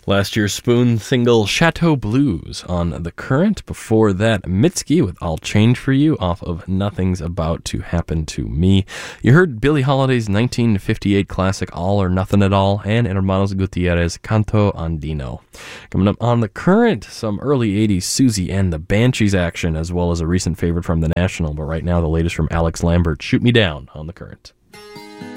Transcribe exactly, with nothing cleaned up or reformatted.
Last year's Spoon single Chateau Blues on The Current. Before that, Mitski with I'll Change For You off of Nothing's About to Happen to Me. You heard Billie Holiday's nineteen fifty-eight classic All or Nothing at All and Hermanos Gutierrez Canto Andino. Coming up on The Current, some early eighties Susie and the Banshees action, as well as a recent favorite from The National. But right now, the latest from Alex Lambert, Shoot Me Down on The Current.